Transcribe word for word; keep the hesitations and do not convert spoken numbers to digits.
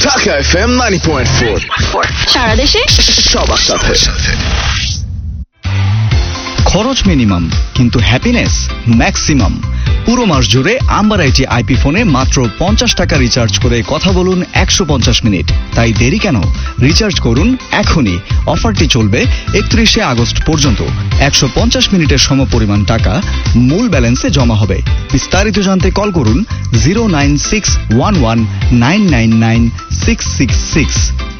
Dhaka F M ninety point four, সারা দেশে সবার সাথে। খরচ মিনিমাম কিন্তু হ্যাপিনেস ম্যাক্সিমাম। পুরো মাস জুড়ে আম্বার আইটি আইপি ফোনে মাত্র পঞ্চাশ টাকা রিচার্জ করে কথা বলুন একশো পঞ্চাশ মিনিট। তাই দেরি কেন? রিচার্জ করুন এখনই। অফারটি চলবে একত্রিশে আগস্ট পর্যন্ত। একশো পঞ্চাশ মিনিটের সমপরিমাণ টাকা মূল ব্যালেন্সে জমা হবে। বিস্তারিত জানতে কল করুন zero nine six one one nine nine nine six six six